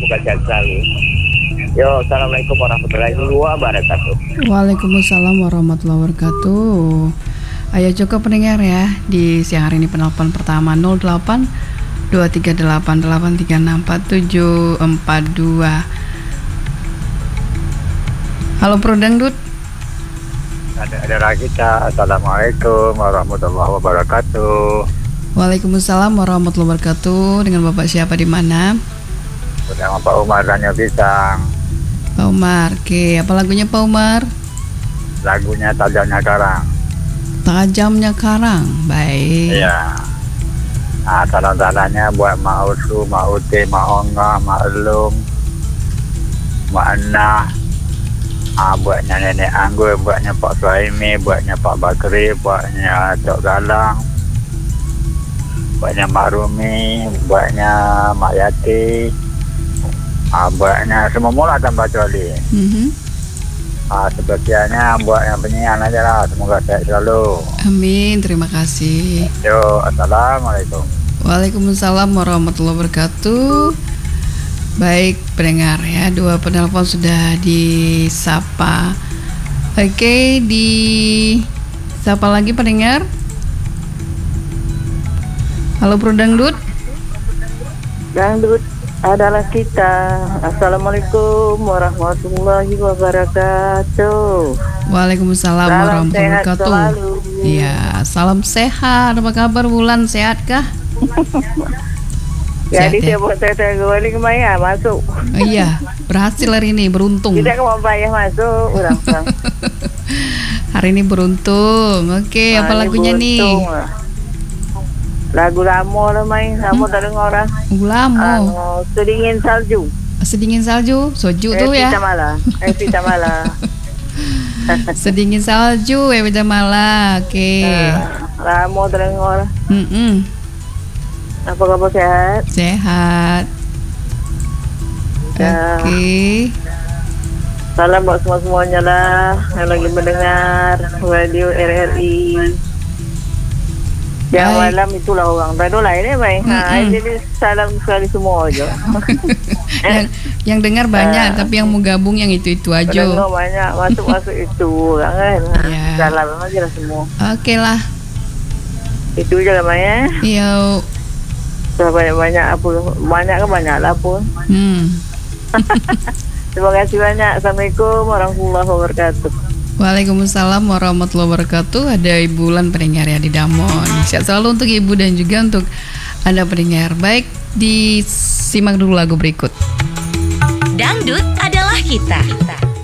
semoga sehat selalu. Yo, assalamualaikum warahmatullahi wabarakatuh. Waalaikumsalam warahmatullahi wabarakatuh. Ayo cukup pendengar ya di siang hari ini penelpon pertama 08 238 8364742. Halo Pro Dangdut. Ada Rakita. Assalamualaikum warahmatullahi wabarakatuh. Waalaikumsalam warahmatullahi wabarakatuh. Dengan Bapak siapa di mana? Bersama Pak Umar Ranyo Pisang. Pak Umar. Oke, apa lagunya Pak Umar? Lagunya Tajamnya Karang. Tajamnya Karang. Baik. Iya. Nah, salam-salamnya buat Mak Usu, Mak Uti, Mak Ongga, Mak Elung, Mak Enah. Buatnya Nenek Anggur, buatnya Pak Suhaimi, buatnya Pak Bakri, buatnya Cok Galang, buatnya Mak Rumi, buatnya Mak Yati, buatnya semua mula tanpa kecuali. Sebagiannya buat yang penyian aja lah. Semoga sehat selalu. Amin, terima kasih. Yo, assalamualaikum. Waalaikumsalam warahmatullahi wabarakatuh. Baik pendengar ya, dua penelpon sudah disapa. Oke, di sapa lagi pendengar. Halo Pro Dangdut. Dangdut adalah kita. Assalamualaikum warahmatullahi wabarakatuh. Waalaikumsalam warahmatullahi wabarakatuh. Iya, salam sehat. Apa kabar Wulan, sehatkah? Jadi Sehat, ya? saya buat saya guling Maya masuk. Oh, iya, berhasil hari ini, beruntung. Tidak mau bayar masuk, ulang. Hari ini beruntung. Oke, apa lagunya nih? Lagu Ramo lah main, Ramo tak dengar orang. Ulamo. Sedingin salju. Sedingin salju, soju tuh ya. Evita Mala. Sedingin salju, Evita Mala. Oke. Ramo tak dengar. Apa kabar sehat? Sehat. Ya. Oke. Salam buat semua-semuanya lah yang lagi mendengar radio RRI. Yang Baik. malam itulah orang radio lain main. Jadi salam sekali semua aja. yang dengar banyak, tapi yang mau gabung yang itu aja. Dengar banyak masuk itu orang kan. Ya. Salam aja lah semua. Oke lah. Itu aja lah Maya. Yo. Banyak kan banyak lah pun. Terima kasih banyak. Assalamualaikum warahmatullahi wabarakatuh. Waalaikumsalam warahmatullahi wabarakatuh. Ada Ibu Lan pendengar ya di Damon. Sehat selalu untuk Ibu dan juga untuk Anda pendengar. Baik, disimak dulu lagu berikut. Dangdut adalah kita.